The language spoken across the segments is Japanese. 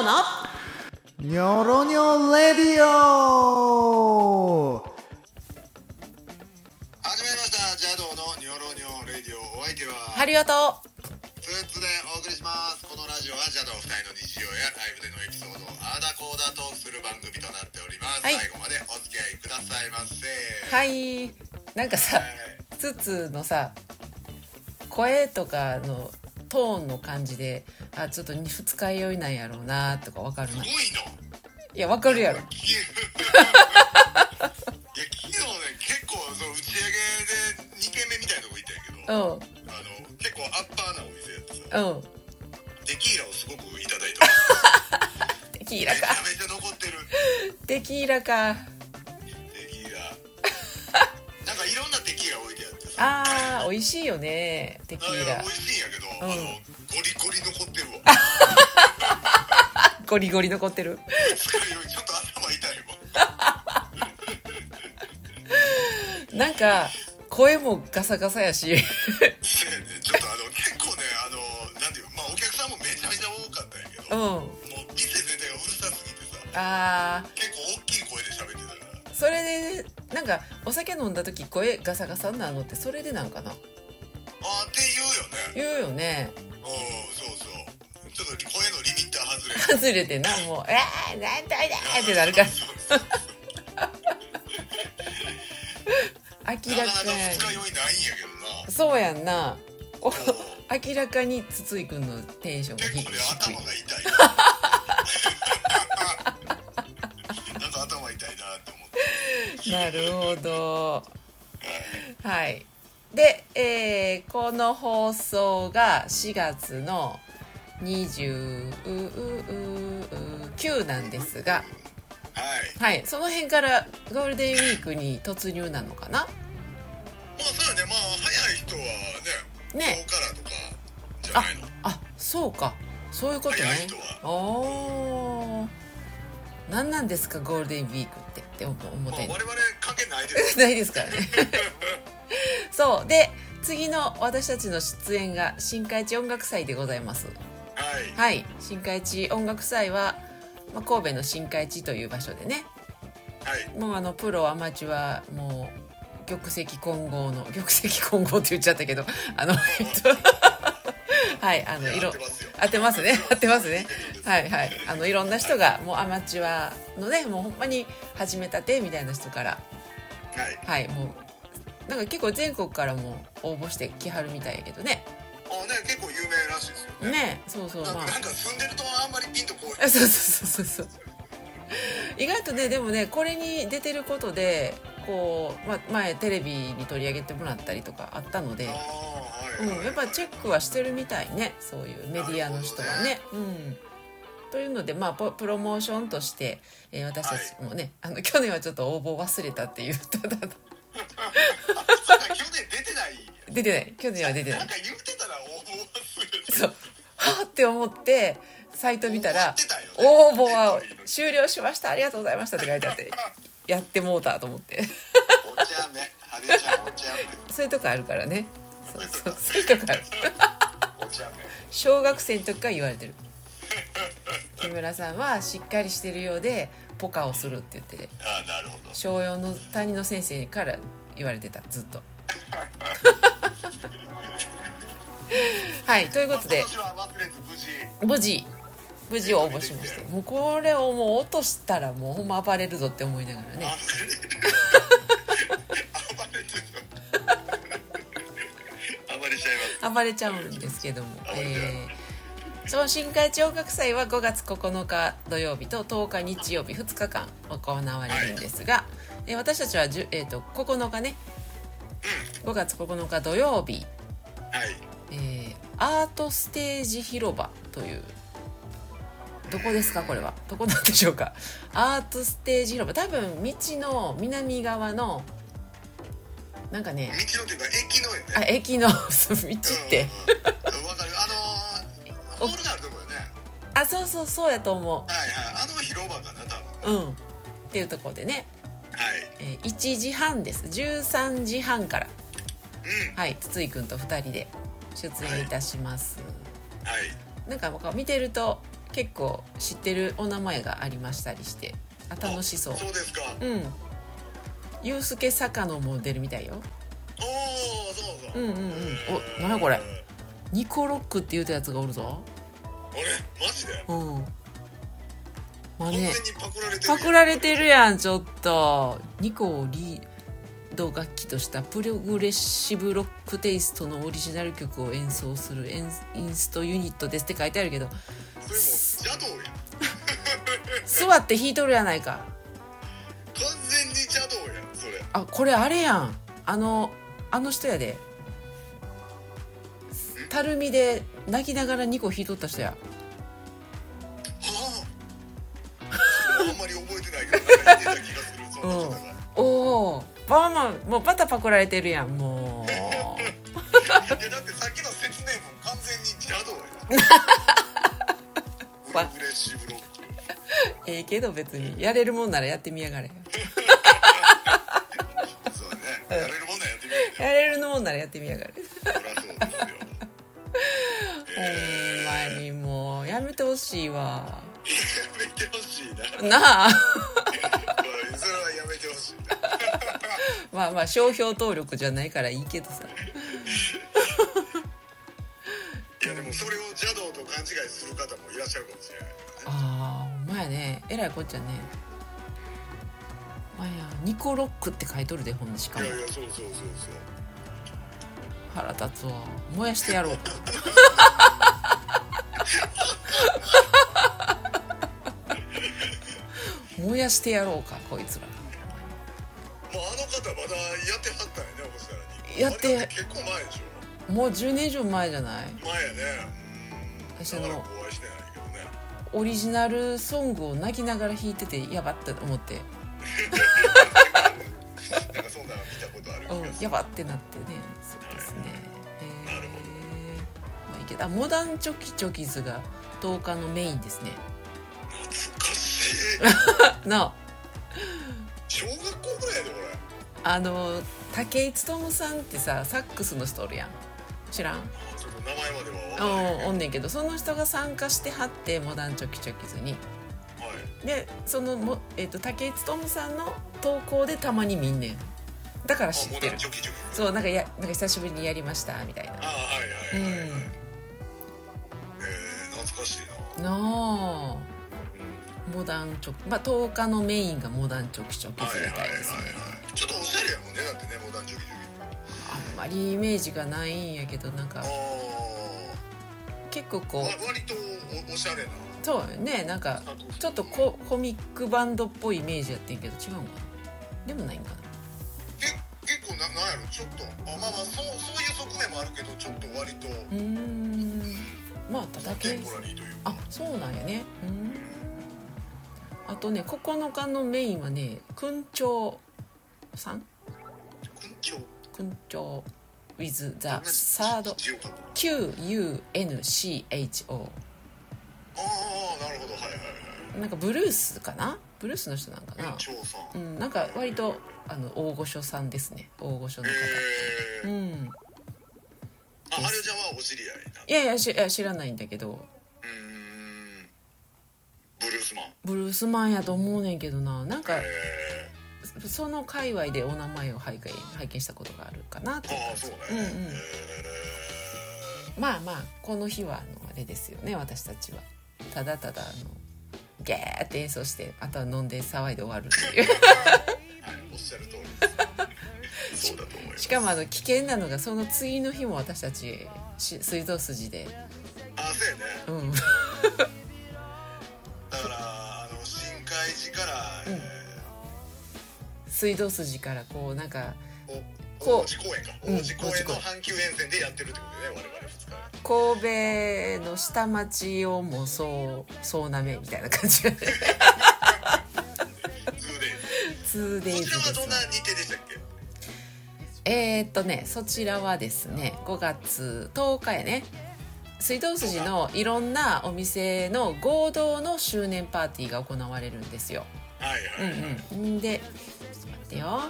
のニョロニョレディオ。 始まりました。邪道のニョロニョレディオ。お相手はハリオとスーツでお送りします。このラジオは邪道2人の日常やライブでのエピソードをあーだこーだトークする番組となっております、 はい、 最後までお付き合いくださいませ。 はい。なんかさ、ツツのさ声とかのトーンの感じで、あ、ちょっと二日酔いなんやろうなとかわかるな。 すごいの。 いや、わかるやろ。 いや昨日ね、結構そう打ち上げで2軒目みたいなとこ行ったんやけど、結構アッパーなお店やってさ、テキーラをすごくいただいてますテキーラか。 めちゃめちゃ残ってる。 テキーラか。 テキーラなんかいろんなテキーラ置いてあってさ、 あー、美味しいよねテキーラ。 美味しいんやけど、ゴリゴリ残ってるわゴリゴリ残ってる。 ちょっと頭痛いわなんか声もガサガサやしちょっと結構ね、なんていう、まあお客さんもめちゃめちゃ多かったんやけど、もう店全体がうるさすぎてさ、結構大きい声で喋ってたから。 それでなんかお酒飲んだ時声ガサガサになるのってそれでなんかな。 って言うよね。 言うよね。 そうそう。ちょっと声のリミッター外れてな、もうなんといだってなるから明らかになかなか二日酔いないんやけどな。 そうやんな。明らかに筒井くんのテンションが低い。 結構ね、頭が痛いなんか頭痛いなって思って。 なるほど。はい。で、この放送が4月の29なんですが、はい、その辺からゴールデンウィークに突入なのかな。 まあそうだね、まあ早い人はね、今日からとかじゃないの。 あ、そうか、そういうことね。 早い人は何なんですかゴールデンウィークって思ってんの。 我々関係ないですないですからねそうで、次の私たちの出演が新海地音楽祭でございます。はい、新海地音楽祭は、神戸の新海地という場所でね、もうプロアマチュアもう玉石混合って言っちゃったけどはい当てますねはいはい、いろんな人がもうアマチュアのね、もうほんまに始めたてみたいな人から、はい、もうなんか結構全国からも応募してきはるみたいやけどね。 結構有名らしいですよね。 ね、そうそう、 なんか住んでるとあんまりピンとこない。そう意外とね、でもね、これに出てることでこう、前テレビに取り上げてもらったりとかあったので、やっぱチェックはしてるみたいね、そういうメディアの人はね。というので、プロモーションとして、私たちもね、去年はちょっと応募忘れたっていうただ出てない、去年は出てない。 なんか言ってたら応募忘れて。 そうはって思ってサイト見たら、応募は終了しました、ありがとうございましたって書いてあって、やってもうたと思ってお茶目、ハリちゃんお茶目。 そういうとこあるからね。そういうとこあるお茶目。 小学生の時から言われてる。木村さんはしっかりしてるようでポカをするって言って、 なるほど。 小4の担任の先生から言われてた、ずっとはい、ということで無事応募しまして、もうこれをもう落としたらもうほんま暴れるぞって思いながらね暴れちゃうんですけども、その新海地音楽祭は5月9日土曜日と10日日曜日2日間行われるんですが、私たちは9日ね、5月9日土曜日、アートステージ広場という、どこですかこれは、どこなんでしょうか。アートステージ広場、多分道の南側のなんかね、 道のというか駅のよね。 駅の道ってわかる、ホールがあるところよね。 そうやと思う。 広場かな多分。 っていうところでね、1時半です。13時半から、筒井くんと2人で出演いたします。なんか見てると結構知ってるお名前がありましたりして楽しそう。 そうですか。 ユースケ坂のも出るみたいよ。 そうそう。 お、なにこれ、ニコロックって言うたやつがおるぞ。 あれマジで。 まあね、 完全にパクられてるやん。ちょっとニコをリード楽器としたプログレッシブロックテイストのオリジナル曲を演奏するインストユニットですって書いてあるけど、 それも邪道や座って弾いとるやないか。 完全に邪道やそれ。 あ、これあれやん、あの人やで。たるみで泣きながらニコ弾いとった人や。 あんまり覚えてないけどなんか似てた気がする。そんな方が。 おお、もうバタパクられてるやんもう。 いやだってさっきの説明も完全に邪道や。プログレッシブロック。 ええけど別にやれるもんならやってみやがれ。 そうね。やれるもんならやってみようね。 やれるもんならやってみやがれ。 そりゃそうですよ。 ほんまにもうやめてほしいわ。 やめてほしいな。 なあ。 それはやめてほしいな。 まあ商標登録じゃないからいいけどさ。 いやでもそれを邪道と勘違いする方もいらっしゃるかもしれない。 ああ、ほんまやね。えらいこっちゃね。まやニコロックって書いとるで、ほんでしかも。 いやいやそう腹立つわ。燃やしてやろうか。燃やしてやろうかこいつら。 もうあの方まだやってはったんやね。おしゃれにやってあれ結構前でしょ。 もう10年以上前じゃない。 前やね。 私だからお会いしてないけどね。 オリジナルソングを泣きながら弾いててやばって思って、 なんかそんなの見たことある気がする。 やばってなってね。そうですね。 なるほど。 まあいいけど、モダンチョキチョキズが10日のメインですね。 懐かしい。 な小学校ぐらいやでこれ。 武井勉さんってさ、サックスの人おるやん。知らん？ ちょっと名前までは分からない。 おんねんけど、その人が参加してはって、モダンチョキチョキズに。 はい。 でその武井勉さんの投稿でたまに見んねん。だから知ってる。 チョキチョキ。 そう、なんか久しぶりにやりましたみたいな。 はいはいはいはい。懐かしいな。 なあ、モダンチョキ、10日のメインがモダンチョキチョキズみたいですね。 ちょっとおしゃれやもんね。だってね、モダンチョキチョキ。 あんまりイメージがないんやけど、なんか結構こう割と おしゃれな。 そうよね、なんかちょっとコミックバンドっぽいイメージやってんけど、違うんかな。でもないんかな。 結構なんやろ、ちょっとまあそういう側面もあるけど、ちょっと割とまあただけ。 テンポラリーというか。 あ、そうなんやね。あとね、9日のメインはね、くんちょうさん、くんちょう with the third QUNCHO。 なるほど。はいはいはい。 なんかブルースかな、ブルースの人なんかな。なんか割と大御所さんですね。大御所の方。 あれちゃんはお知り合いなん？ いや知らないんだけど。ブルースマンやと思うねんけどな。なんかその界隈でお名前を拝見したことがあるかなっていう感じ。 そうね。 まあこの日はあれですよね。私たちはただギャーって演奏して、あとは飲んで騒いで終わるっていう。 おっしゃる通り。そうだと思います。 しかも危険なのが、その次の日も私たち水道筋で。 そうやね。だから新海寺から、 水道筋からこうなんか王子公園の阪急沿線でやってるってことでね、我々2 日。神戸の下町をもそうなめみたいな感じで。2days です。 そちらはどんな日程でしたっけ？そちらはですね、5月10日やね。水道筋のいろんなお店の合同の周年パーティーが行われるんですよ。で、ちょっと待ってよ。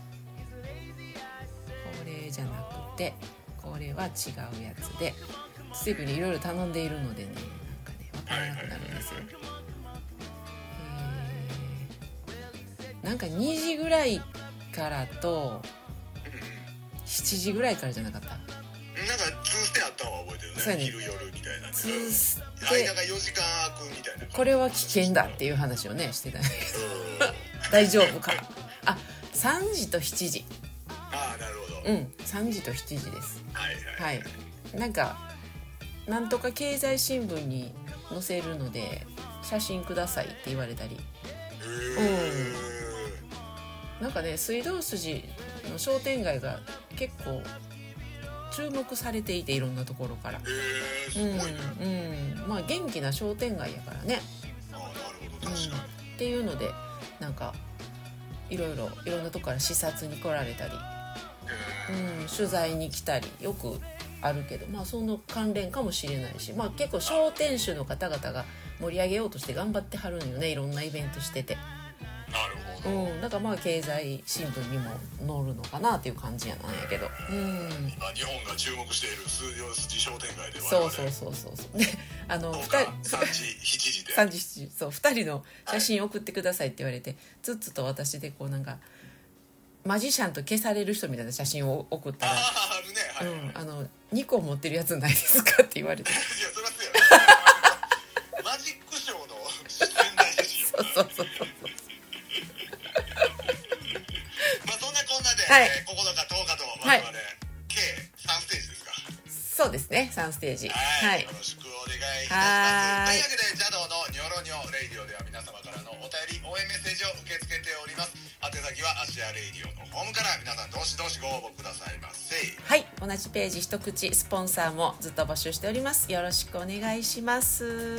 これじゃなくて、これは違うやつで、 ステーキにいろいろ頼んでいるのでね、なんかね分からなくなるんですよ。なんか2時ぐらいからと7時ぐらいからじゃなかった？ なんか2ステあったのは覚えてるね。 そうやね、 昼夜みたいな。 2ステ間が4時間空くみたいな。 これは危険だっていう話をねしてたんだけど大丈夫か。あ、3時と7時。 ああ、なるほど。 うん、3時と7時です。 はいはい、はい、なんかなんとか経済新聞に載せるので写真くださいって言われたり、なんかね、水道筋の商店街が結構注目されていて、いろんなところから、 すごいね。 まあ元気な商店街やからね。 ああ、なるほど、確かに。 っていうので、なんかいろんなとこから視察に来られたり、取材に来たりよくあるけど、まあその関連かもしれないし、まあ結構商店主の方々が盛り上げようとして頑張ってはるんよね、いろんなイベントしてて。 なるほど。 だからまあ経済新聞にも載るのかなっていう感じやなんやけど、 今日本が注目している水道筋商店街ではそうで、 3時7時で 3時7時、そう、2人の写真送ってくださいって言われて、ツッツと私でこうなんかマジシャンと消される人みたいな写真を送ったら、 あるね、はい、 2個持ってるやつないですかって言われていや、そりゃそうやマジックショーの宣材写真そうまあそんなこんなで、 はい、 9日10日と我々、計3ステージですか。 そうですね、3ステージ、 はい、よろしくお願いいたします。というわけで邪道のニョロニョレイディオでは皆様からのお便り応援メッセージを受け付けております。宛先はアシアレイディオのホームから皆さんどしどしご応募くださいませ。 はい、同じページ一口スポンサーもずっと募集しております。よろしくお願いします。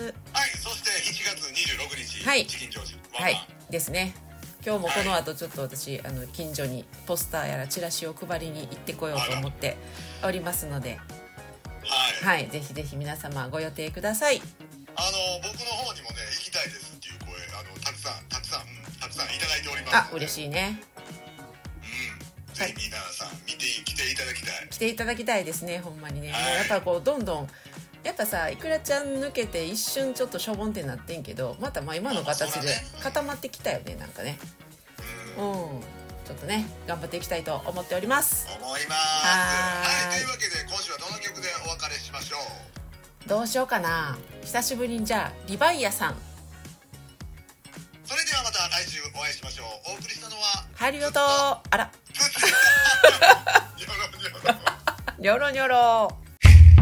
はい、そして1月26日、 はい、 チキンジョージ、 はいですね。今日もこの後ちょっと私、近所にポスターやらチラシを配りに行ってこようと思っておりますので、はい、ぜひぜひ皆様ご予定ください。 僕の方にもね、行きたいですっていう声、たくさんいただいております。 あ、嬉しいね。 ぜひ皆さん来ていただきたい。 来ていただきたいですね、ほんまにね。もうやっぱこうどんどんやっぱさ、いくらちゃん抜けて一瞬ちょっとしょぼんってなってんけど、またまあ今の形で固まってきたよね、なんかね。ちょっとね頑張っていきたいと思っております。 はい、というわけで今週はどの曲でお別れしましょう。どうしようかな。久しぶりにじゃあリヴァイアさん。 それではまた来週お会いしましょう。お送りしたのはハリオとあらニョロニョロニョロニョロ